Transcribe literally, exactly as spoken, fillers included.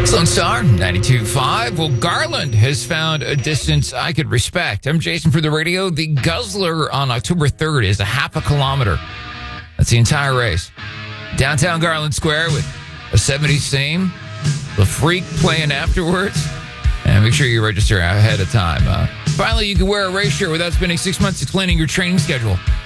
Lone Star, ninety-two point five. Well, Garland has found a distance I could respect. I'm Jason for the radio. The Guzzler on October third is a half a kilometer. That's the entire race. Downtown Garland Square with a seventies theme. The Freak playing afterwards. And make sure you register ahead of time. Uh, finally, you can wear a race shirt without spending six months explaining your training schedule.